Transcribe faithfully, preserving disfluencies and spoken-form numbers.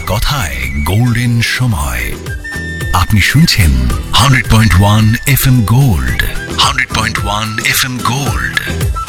কথায় গোল্ডেন সময়। আপনি শুনছেন hundred point one F M gold, hundred point one F M gold.